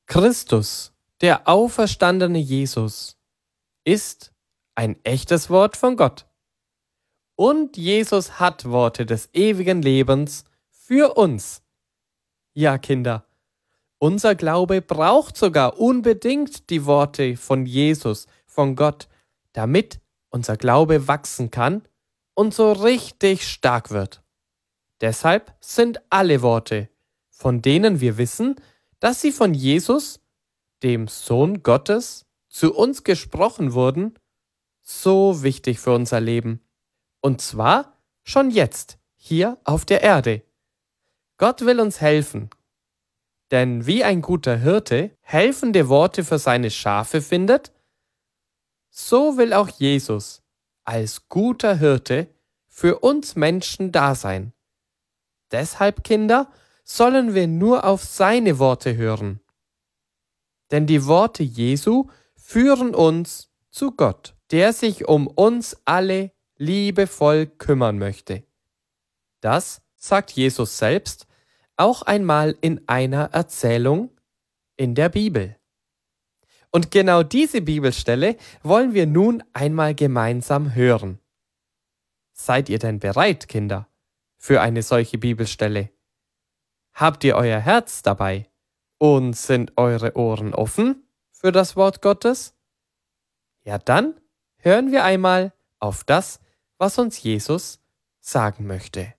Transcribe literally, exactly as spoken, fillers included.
Christus, der auferstandene Jesus, ist ein echtes Wort von Gott. Und Jesus hat Worte des ewigen Lebens für uns. Ja, Kinder, unser Glaube braucht sogar unbedingt die Worte von Jesus, von Gott, damit unser Glaube wachsen kann und so richtig stark wird. Deshalb sind alle Worte, von denen wir wissen, dass sie von Jesus, dem Sohn Gottes, zu uns gesprochen wurden, so wichtig für unser Leben. Und zwar schon jetzt, hier auf der Erde. Gott will uns helfen. Denn wie ein guter Hirte helfende Worte für seine Schafe findet, so will auch Jesus als guter Hirte für uns Menschen da sein. Deshalb, Kinder, sollen wir nur auf seine Worte hören. Denn die Worte Jesu führen uns zu Gott, der sich um uns alle liebevoll kümmern möchte. Das sagt Jesus selbst auch einmal in einer Erzählung in der Bibel. Und genau diese Bibelstelle wollen wir nun einmal gemeinsam hören. Seid ihr denn bereit, Kinder, für eine solche Bibelstelle? Habt ihr euer Herz dabei? Und sind eure Ohren offen für das Wort Gottes? Ja, dann hören wir einmal auf das, was uns Jesus sagen möchte.